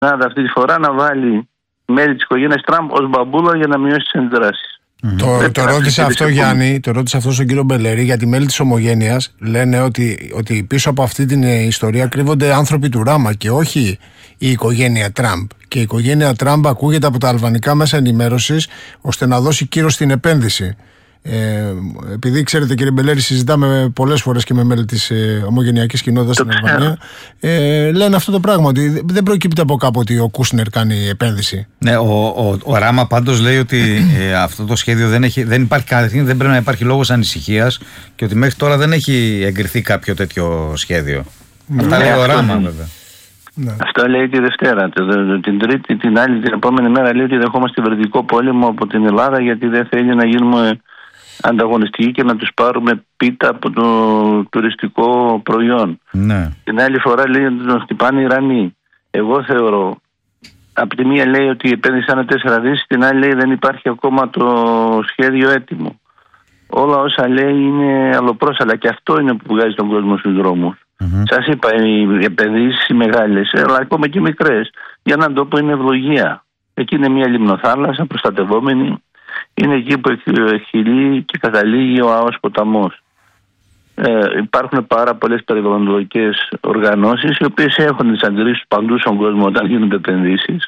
αυτή τη φορά να βάλει μέλη της οικογένειας Τραμπ ως μπαμπούλα για να μειώσει τις αντιδράσεις. Το ρώτησε αυτό, Γιάννη, το ρώτησε αυτό στον κύριο Μπελερή, γιατί μέλη της ομογένειας λένε ότι πίσω από αυτή την ιστορία κρύβονται άνθρωποι του Ράμα και όχι η οικογένεια Τραμπ. Και η οικογένεια Τραμπ ακούγεται από τα αλβανικά μέσα ενημέρωσης ώστε να δώσει κύρος στην επένδυση. Επειδή ξέρετε, κύριε Μπελέρη, συζητάμε πολλές φορές και με μέλη της ομογενειακής κοινότητας στην Αλβανία, λένε αυτό το πράγμα, ότι δεν προκύπτει από κάπου ότι ο Κούσνερ κάνει επένδυση. Ναι, ο Ράμα πάντως λέει ότι αυτό το σχέδιο δεν υπάρχει καταρχήν, δεν πρέπει να υπάρχει λόγος ανησυχίας και ότι μέχρι τώρα δεν έχει εγκριθεί κάποιο τέτοιο σχέδιο. Αυτά λέει ο Ράμα, βέβαια. Ναι. Αυτό λέει τη Δευτέρα. Την Τρίτη, την επόμενη μέρα λέει ότι δεχόμαστε υβριδικό πόλεμο από την Ελλάδα, γιατί δεν θέλει να γίνουμε ανταγωνιστικοί και να τους πάρουμε πίτα από το τουριστικό προϊόν. Ναι. Την άλλη φορά λέει ότι τον χτυπάνε οι Ιρανοί. Εγώ θεωρώ, από τη μία λέει ότι επένδυσαν 4 δις, την άλλη λέει δεν υπάρχει ακόμα το σχέδιο έτοιμο. Όλα όσα λέει είναι αλλοπρόσαλα και αυτό είναι που βγάζει τον κόσμο στους δρόμους. Σας είπα, οι επενδύσεις οι μεγάλες, αλλά ακόμα και μικρές, για έναν τόπο είναι ευλογία. Εκεί είναι μια λιμνοθάλασσα προστατευόμενη, είναι εκεί που εκχυλεί και καταλήγει ο Άος ποταμός. Υπάρχουν πάρα πολλές περιβαλλοντικές οργανώσεις, οι οποίες έχουν τις αντιρρήσεις παντού στον κόσμο όταν γίνονται επενδύσεις.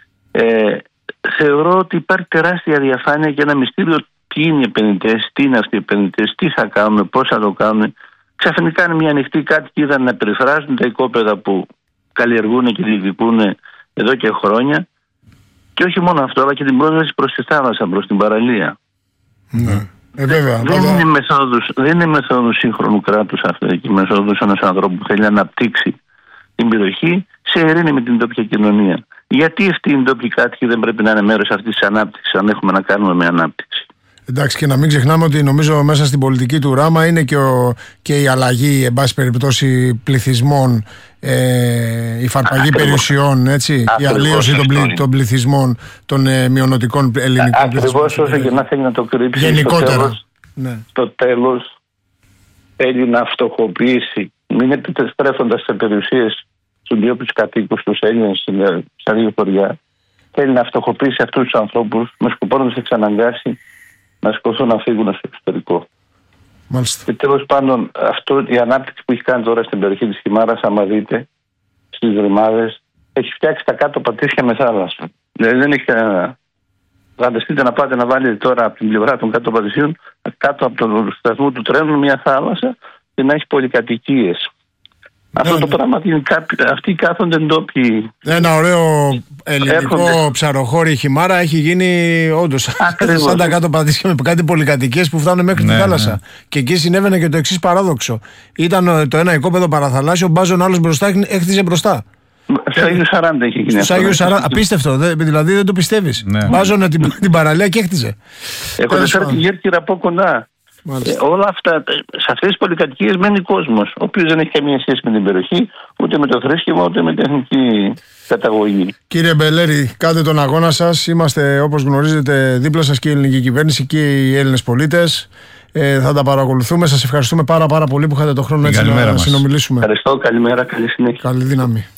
Θεωρώ ότι υπάρχει τεράστια διαφάνεια και ένα μυστήριο ποιοι είναι οι επενδυτές, τι είναι αυτοί οι επενδυτές, τι θα κάνουν, πώς θα το κάνουν. Ξαφνικά είναι μια ανοιχτή κάτοικοι είδαν να περιφράζουν τα οικόπεδα που καλλιεργούν και διεκδικούν εδώ και χρόνια. Και όχι μόνο αυτό, αλλά και την πρόσβαση προς τη θάλασσα, προς την παραλία. Ναι. Βέβαια, δεν είναι μεθόδους σύγχρονου κράτους αυτή η μεθόδους ενός ανθρώπου που θέλει να αναπτύξει την περιοχή σε ειρήνη με την τοπια κοινωνία. Γιατί αυτοί οι ντόπιοι κάτοικοι δεν πρέπει να είναι μέρος αυτής της ανάπτυξης, αν έχουμε να κάνουμε με ανάπτυξη? Εντάξει, και να μην ξεχνάμε ότι νομίζω μέσα στην πολιτική του Ράμα είναι και η αλλαγή, εν πάση περιπτώσει, πληθυσμών, η φαρπαγή περιουσιών, έτσι, η αλλίωση των πληθυσμών των μειονοτικών ελληνικών πληθυσμών. Ακριβώς όσο και να θέλει να το κρύψει. Γενικότερα. Στο τέλος θέλει να φτωχοποιήσει, μην επιστρέφοντας σε περιουσίες στους δύο τους κατοίκους, τους Έλληνες στα δύο χωριά, θέλει να φτωχοποιήσει αυτούς τους ανθρώπους με σκοπό να τους εξαναγκάσει να σηκωθούν να φύγουν στο εξωτερικό. Μάλιστα. Και τέλος πάντων, η ανάπτυξη που έχει κάνει τώρα στην περιοχή της Χιμάρας, άμα δείτε, στις Ρημάδες, έχει φτιάξει τα κάτω πατήσια με θάλασσα. Δηλαδή δεν έχει κανένα. Φανταστείτε να πάτε να βάλετε τώρα από την πλευρά των κάτω πατησίων, κάτω από τον σταθμό του τρένου, μια θάλασσα και να έχει πολυκατοικίες. Αυτό το πράγμα είναι αυτοί κάθονται ντόπιοι. Ένα ωραίο ελληνικό ψαροχώρι Χιμάρα έχει γίνει όντως σαν τα κάτω πατήσια με κάτι πολυκατοικίες που φτάνουν μέχρι τη θάλασσα. Ναι. Και εκεί συνέβαινε και το εξής παράδοξο. Ήταν το ένα οικόπεδο παραθαλάσσιο, μπάζον άλλος μπροστά, έχτιζε μπροστά. Στους Άγιους 40 έχει γίνει. Στους Άγιους 40, απίστευτο, δηλαδή δεν το πιστεύεις. Ναι. Μπάζωνε την παραλία και έχτιζε. Έχω φέρει τη Γέρκυρα από κοντά. Όλα αυτά, σε αυτές τις πολυκατοικίες μένει κόσμος, ο οποίος δεν έχει καμία σχέση με την περιοχή, ούτε με το θρήσκευμα, ούτε με την εθνική καταγωγή. Κύριε Μπελέρη, κάντε τον αγώνα σας. Είμαστε, όπως γνωρίζετε, δίπλα σας και η ελληνική κυβέρνηση και οι Έλληνες πολίτες. Θα τα παρακολουθούμε. Σας ευχαριστούμε πάρα πολύ που είχατε τον χρόνο έτσι να συνομιλήσουμε. Ευχαριστώ, καλημέρα, καλή συνέχεια. Καλή δύναμη.